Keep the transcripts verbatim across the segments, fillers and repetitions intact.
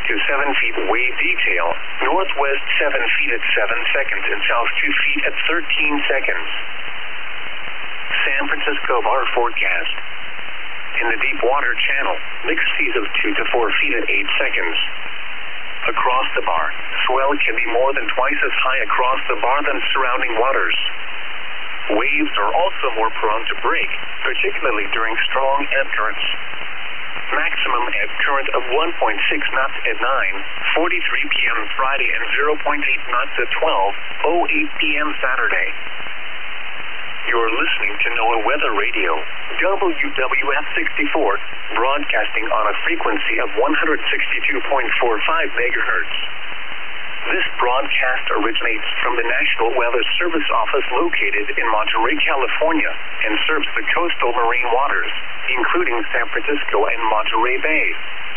to seven feet wave detail, northwest seven feet at seven seconds and south two feet at thirteen seconds. San Francisco Bar forecast. In the deep water channel, mixed seas of two to four feet at eight seconds. Across the bar, swell can be more than twice as high across the bar than surrounding waters. Waves are also more prone to break, particularly during strong ebb currents. Maximum ebb current of one point six knots at nine forty-three p m Friday and zero point eight knots at twelve oh eight p m Saturday. You're listening to NOAA Weather Radio, W W F sixty-four, broadcasting on a frequency of one hundred sixty-two point four five megahertz. This broadcast originates from the National Weather Service office located in Monterey, California, and serves the coastal marine waters, including San Francisco and Monterey Bay.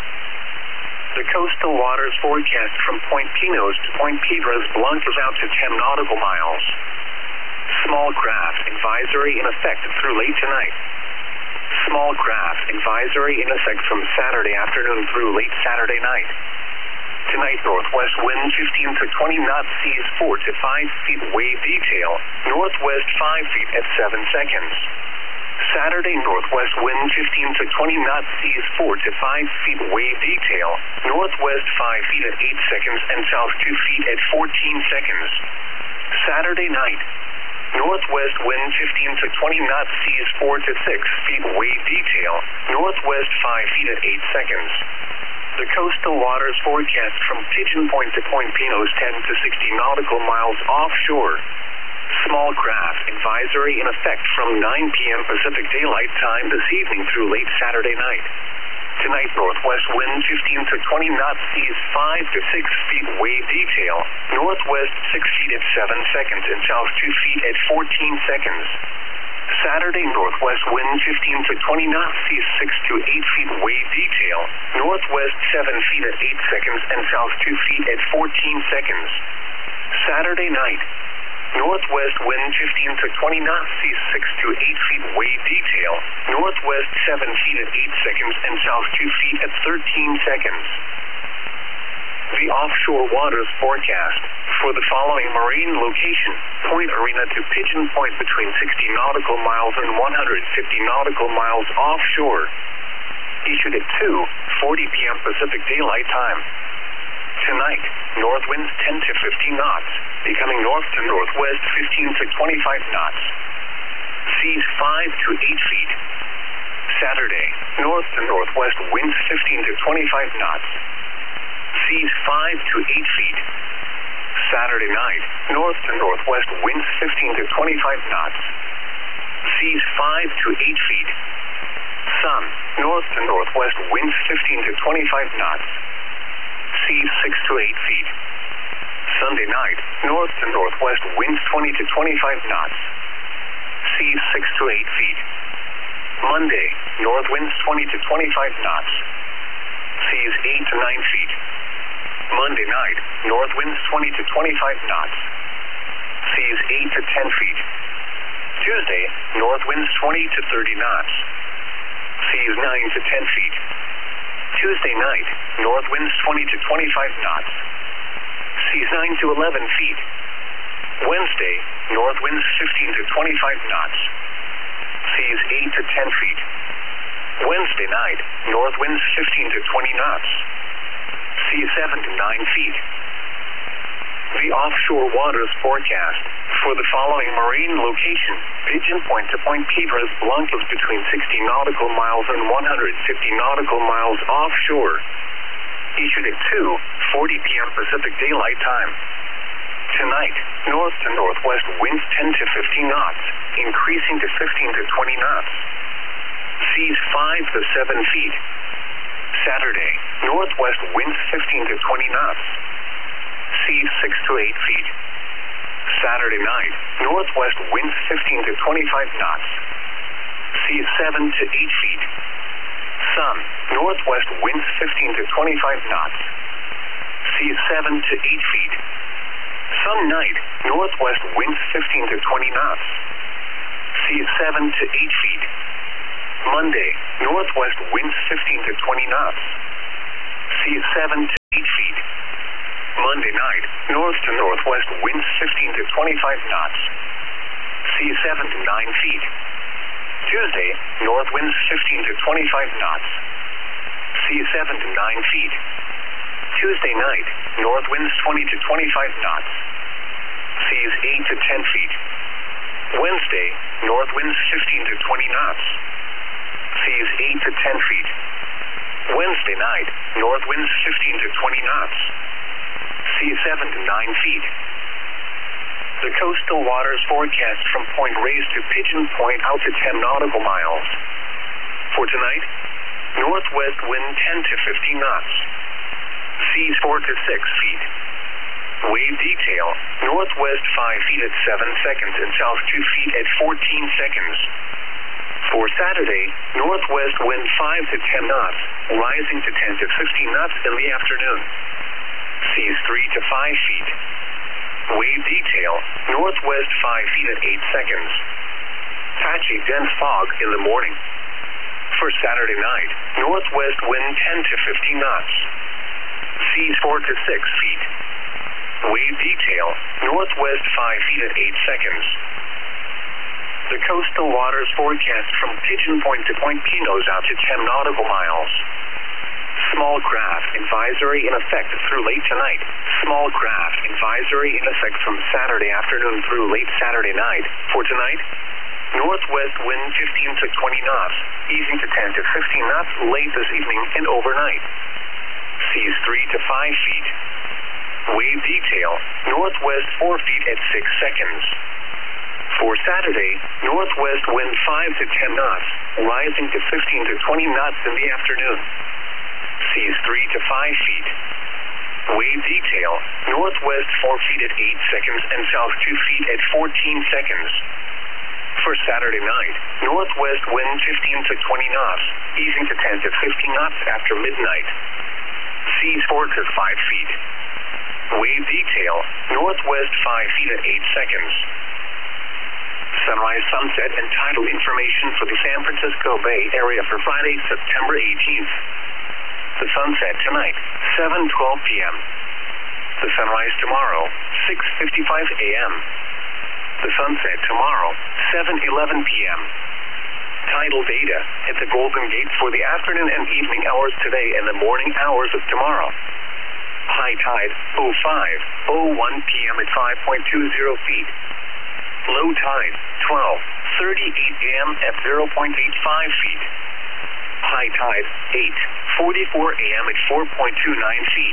The coastal waters forecast from Point Pinos to Point Piedras Blancas out to ten nautical miles. Small craft advisory in effect through late tonight. Small craft advisory in effect from Saturday afternoon through late Saturday night. Tonight, northwest wind fifteen to twenty knots, seas four to five feet wave detail, northwest five feet at seven seconds. Saturday, northwest wind fifteen to twenty knots, seas four to five feet wave detail, northwest five feet at eight seconds and south two feet at fourteen seconds. Saturday night, northwest wind fifteen to twenty knots, seas four to six feet wave detail, northwest five feet at eight seconds. The coastal waters forecast from Pigeon Point to Point Pinos ten to sixty nautical miles offshore. Small craft advisory in effect from nine p m Pacific Daylight Time this evening through late Saturday night. Tonight, northwest wind fifteen to twenty knots, seas five to six feet wave detail, northwest six feet at seven seconds and south two feet at fourteen seconds. Saturday, northwest wind fifteen to twenty knots, seas six to eight feet wave detail, northwest seven feet at eight seconds and south two feet at fourteen seconds. Saturday night, northwest wind fifteen to twenty knots, seas six to eight feet wave detail, northwest seven feet at eight seconds and south two feet at thirteen seconds. The offshore waters forecast for the following marine location, Point Arena to Pigeon Point between sixty nautical miles and one hundred fifty nautical miles offshore. Issued at two forty p m Pacific Daylight Time. Tonight, north winds ten to fifteen knots, becoming north to northwest fifteen to twenty-five knots. Seas five to eight feet. Saturday, north to northwest winds fifteen to twenty-five knots. Seas five to eight feet. Saturday night, north to northwest winds fifteen to twenty-five knots. Seas five to eight feet. Sun, north to northwest winds fifteen to twenty-five knots. Seas six to eight feet. Sunday night, north to northwest winds twenty to twenty-five knots. Seas six to eight feet. Monday, north winds twenty to twenty-five knots. Seas eight to nine feet. Monday night, north winds twenty to twenty-five knots. Seas eight to ten feet. Tuesday, north winds twenty to thirty knots. Seas nine to ten feet. Tuesday night, north winds twenty to twenty-five knots. Seas nine to eleven feet. Wednesday, north winds fifteen to twenty-five knots. Seas eight to ten feet. Wednesday night, north winds fifteen to twenty knots. Seas seven to nine feet. The offshore waters forecast for the following marine location, Pigeon Point to Point Piedras Blancas between sixty nautical miles and one hundred fifty nautical miles offshore. Issued at two forty p m Pacific Daylight Time. Tonight, north to northwest winds ten to fifteen knots, increasing to fifteen to twenty knots. Seas five to seven feet. Saturday, northwest winds fifteen to twenty knots. Seas six to eight feet. Saturday night, northwest winds fifteen to twenty-five knots. Seas seven to eight feet. Sun, northwest winds fifteen to twenty-five knots. Seas seven to eight feet. Sun night, northwest winds fifteen to twenty knots. Seas seven to eight feet. Monday, northwest winds fifteen to twenty knots. Seas seven to eight Monday night, north to northwest winds fifteen to twenty-five knots. Seas seven to nine feet. Tuesday, north winds fifteen to twenty-five knots. Seas seven to nine feet. Tuesday night, north winds twenty to twenty-five knots. Seas eight to ten feet. Wednesday, north winds fifteen to twenty knots. Seas eight to ten feet. Wednesday night, north winds fifteen to twenty knots. Seas seven to nine feet. The coastal waters forecast from Point Reyes to Pigeon Point out to ten nautical miles. For tonight, northwest wind ten to fifteen knots. Seas four to six feet. Wave detail, northwest five feet at seven seconds and south two feet at fourteen seconds. For Saturday, northwest wind five to ten knots, rising to ten to fifteen knots in the afternoon. Seas three to five feet. Wave detail, northwest five feet at eight seconds. Patchy dense fog in the morning. For Saturday night, northwest wind ten to fifteen knots. Seas four to six feet. Wave detail, northwest five feet at eight seconds. The coastal waters forecast from Pigeon Point to Point Pinos out to ten nautical miles. Small craft advisory in effect through late tonight. Small craft advisory in effect from Saturday afternoon through late Saturday night. For tonight, northwest wind fifteen to twenty knots, easing to ten to fifteen knots late this evening and overnight. Seas three to five feet. Wave detail, northwest four feet at six seconds. For Saturday, northwest wind five to ten knots, rising to fifteen to twenty knots in the afternoon. Seas three to five feet. Wave detail, northwest four feet at eight seconds and south two feet at fourteen seconds. For Saturday night, northwest wind fifteen to twenty knots, easing to ten to fifteen knots after midnight. Seas four to five feet. Wave detail, northwest five feet at eight seconds. Sunrise, sunset, and tidal information for the San Francisco Bay Area for Friday, September eighteenth. The sunset tonight, seven twelve p m The sunrise tomorrow, six fifty-five a m The sunset tomorrow, seven eleven p m Tidal data at the Golden Gate for the afternoon and evening hours today and the morning hours of tomorrow. High tide, oh five oh one p m at five point two zero feet. Low tide, twelve thirty-eight a m at zero point eight five feet. High tide, eight forty-four a m at four point two nine feet.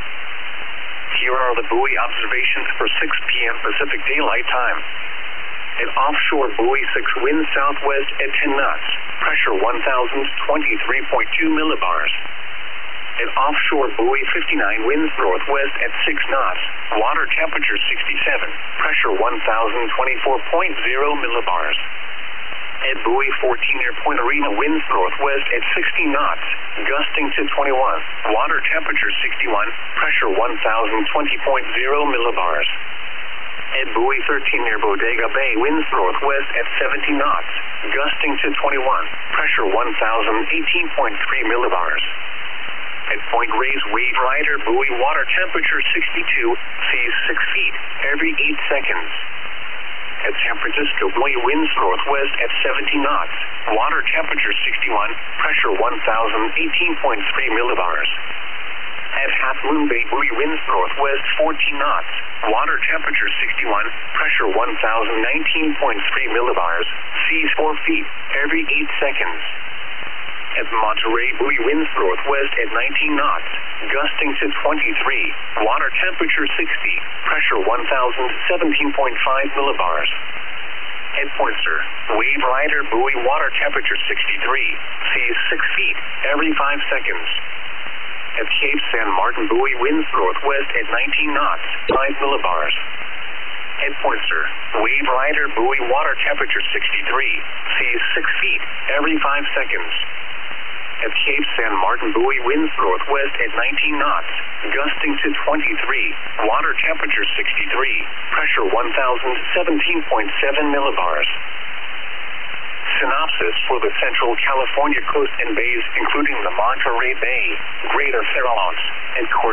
Here are the buoy observations for six p m Pacific Daylight Time. An offshore buoy six wind southwest at ten knots, pressure one thousand twenty-three point two millibars. An offshore buoy fifty-nine winds northwest at six knots, water temperature sixty-seven, pressure one thousand twenty-four point zero millibars. At buoy fourteen near Point Arena winds northwest at sixty knots, gusting to twenty-one, water temperature sixty-one, pressure one thousand twenty point zero millibars. At buoy thirteen near Bodega Bay winds northwest at seventy knots, gusting to twenty-one, pressure one thousand eighteen point three millibars. At Point Reyes Wave Rider buoy water temperature sixty-two, seas six feet every eight seconds. At San Francisco buoy winds northwest at seventy knots, water temperature sixty-one, pressure one thousand eighteen point three millibars. At Half Moon Bay buoy winds northwest fourteen knots, water temperature sixty-one, pressure one thousand nineteen point three millibars, seas four feet every eight seconds. At Monterey buoy winds northwest at nineteen knots, gusting to twenty-three, water temperature sixty, pressure one thousand seventeen point five millibars. At Pointer, Wave Rider buoy water temperature sixty-three, seas six feet every five seconds. At Cape San Martin buoy winds northwest at nineteen knots, five millibars. At Pointer, Wave Rider buoy water temperature sixty-three, seas six feet every five seconds. At Cape San Martin buoy winds northwest at nineteen knots, gusting to twenty-three, water temperature sixty-three, pressure one thousand seventeen point seven millibars. Synopsis for the Central California coast and bays, including the Monterey Bay, Greater Farallones, and Cor